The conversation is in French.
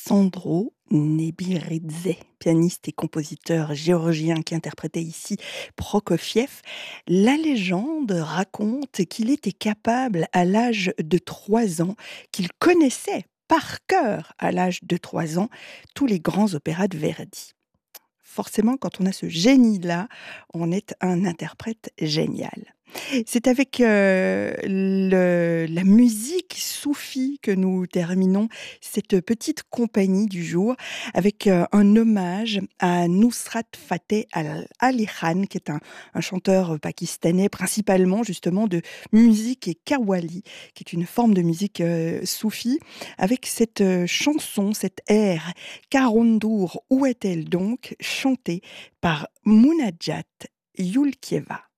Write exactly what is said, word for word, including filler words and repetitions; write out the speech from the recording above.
Sandro Nebiridze, pianiste et compositeur géorgien qui interprétait ici Prokofiev. La légende raconte qu'il était capable à l'âge de trois ans, qu'il connaissait par cœur à l'âge de trois ans tous les grands opéras de Verdi. Forcément, quand on a ce génie-là, on est un interprète génial. C'est avec, heu, le la musique soufie que nous terminons cette petite compagnie du jour avec, heu, un hommage à Nusrat Fateh Al Ali Khan, qui est un un chanteur pakistanais, principalement justement de musique et qawwali, qui est une forme de musique, heu, soufie, avec cette, heu, chanson, cet air Karondour, où est-elle donc? Chantée par Mounadjat Youlkieva.